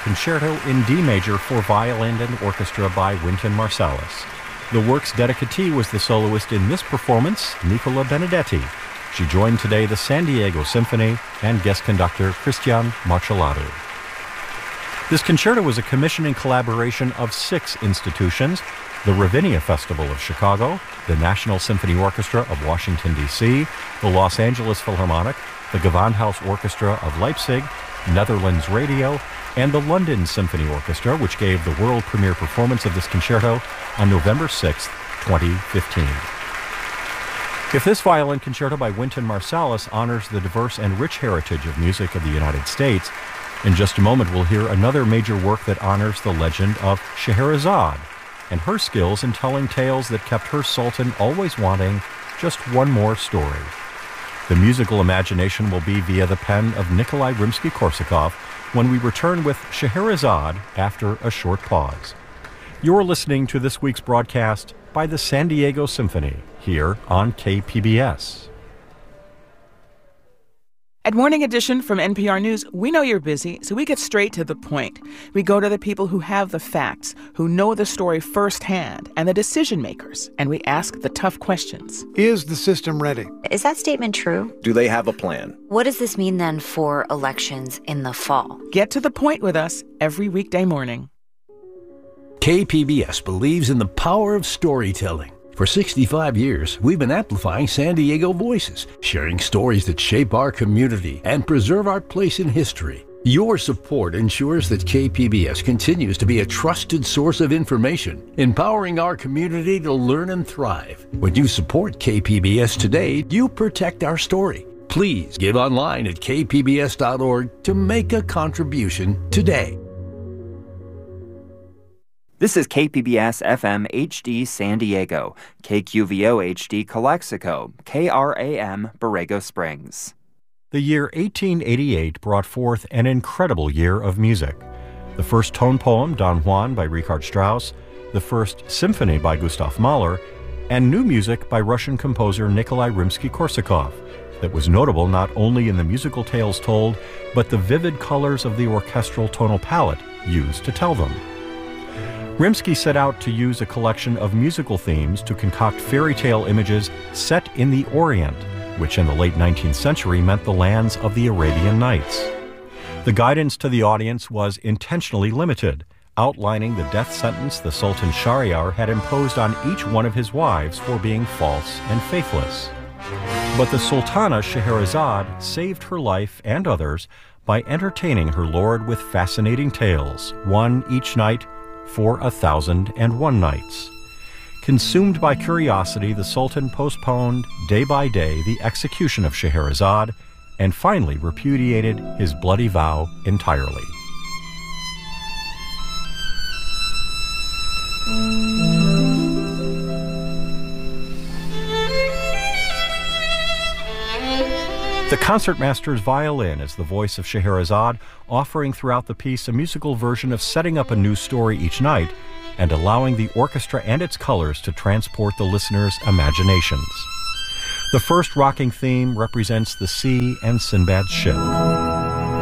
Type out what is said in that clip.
Concerto in D major for violin and orchestra by Wynton Marsalis. The work's dedicatee was the soloist in this performance, Nicola Benedetti. She joined today the San Diego Symphony and guest conductor Christian Marcellado. This concerto was a commissioning collaboration of 6 institutions: the Ravinia Festival of Chicago, the National Symphony Orchestra of Washington, D.C., the Los Angeles Philharmonic, the Gewandhaus Orchestra of Leipzig, Netherlands Radio, and the London Symphony Orchestra, which gave the world premiere performance of this concerto on November 6, 2015. If this violin concerto by Wynton Marsalis honors the diverse and rich heritage of music of the United States, in just a moment we'll hear another major work that honors the legend of Scheherazade and her skills in telling tales that kept her sultan always wanting just one more story. The musical imagination will be via the pen of Nikolai Rimsky-Korsakov when we return with Scheherazade after a short pause. You're listening to this week's broadcast by the San Diego Symphony here on KPBS. At Morning Edition from NPR News, we know you're busy, so we get straight to the point. We go to the people who have the facts, who know the story firsthand, and the decision makers, and we ask the tough questions. Is the system ready? Is that statement true? Do they have a plan? What does this mean then for elections in the fall? Get to the point with us every weekday morning. KPBS believes in the power of storytelling. For 65 years, we've been amplifying San Diego voices, sharing stories that shape our community and preserve our place in history. Your support ensures that KPBS continues to be a trusted source of information, empowering our community to learn and thrive. When you support KPBS today, you protect our story. Please give online at kpbs.org to make a contribution today. This is KPBS FM HD San Diego, KQVO HD Calexico, KRAM Borrego Springs. The year 1888 brought forth an incredible year of music. The first tone poem, Don Juan by Richard Strauss, the first symphony by Gustav Mahler, and new music by Russian composer Nikolai Rimsky-Korsakov that was notable not only in the musical tales told, but the vivid colors of the orchestral tonal palette used to tell them. Rimsky set out to use a collection of musical themes to concoct fairy tale images set in the Orient, which in the late 19th century meant the lands of the Arabian Nights. The guidance to the audience was intentionally limited, outlining the death sentence the Sultan Shahryar had imposed on each one of his wives for being false and faithless. But the Sultana Scheherazade saved her life and others by entertaining her lord with fascinating tales, one each night for 1,001 nights. Consumed by curiosity, the Sultan postponed day by day the execution of Scheherazade and finally repudiated his bloody vow entirely. The concertmaster's violin is the voice of Scheherazade, offering throughout the piece a musical version of setting up a new story each night and allowing the orchestra and its colors to transport the listener's imaginations. The first rocking theme represents the sea and Sinbad's ship.